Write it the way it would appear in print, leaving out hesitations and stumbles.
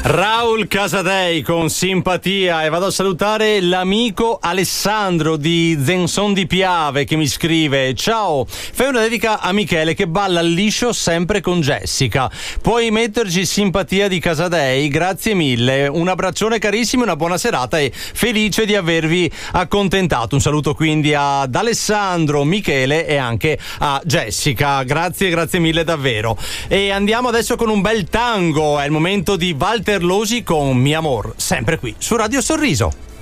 Raul Casadei con Simpatia, e vado a salutare l'amico Alessandro di Zenson di Piave che mi scrive: ciao, fai una dedica a Michele che balla liscio sempre con Jessica, puoi metterci Simpatia di Casadei? Grazie mille, un abbraccione carissimo, una buona serata e felice di avervi accontentato. Un saluto quindi ad Alessandro, Michele e anche a Jessica, grazie mille davvero. E andiamo adesso con un bel tango, è il momento di Walter Losi con Mi Amor, sempre qui su Radio Sorriso.